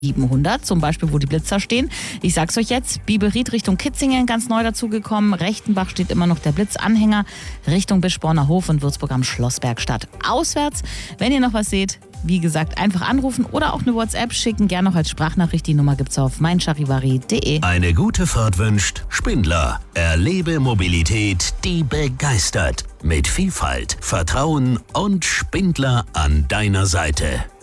700, zum Beispiel, wo die Blitzer stehen. Ich sag's euch jetzt, Biberried Richtung Kitzingen ganz neu dazugekommen. Rechtenbach steht immer noch der Blitzanhänger. Richtung Bischborner Hof und Würzburg am Schlossbergstadt. Auswärts, wenn ihr noch was seht, wie gesagt, einfach anrufen oder auch eine WhatsApp schicken. Gerne noch als Sprachnachricht. Die Nummer gibt's auf meincharivari.de. Eine gute Fahrt wünscht Spindler. Erlebe Mobilität, die begeistert. Mit Vielfalt, Vertrauen und Spindler an deiner Seite.